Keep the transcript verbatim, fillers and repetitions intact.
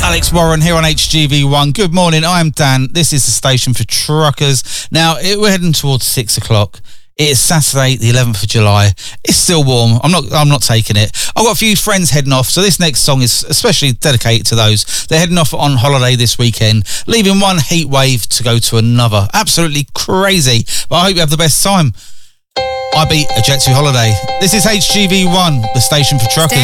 Alex Warren here on H G V one. Good morning, I'm Dan. This is the station for truckers. Now, it, we're heading towards six o'clock. It's Saturday, the eleventh of July. It's still warm. I'm not I'm not taking it. I've got a few friends heading off, so this next song is especially dedicated to those. They're heading off on holiday this weekend, leaving one heat wave to go to another. Absolutely crazy, but I hope you have the best time. I beat a Jet to holiday. This is H G V one, the station for truckers.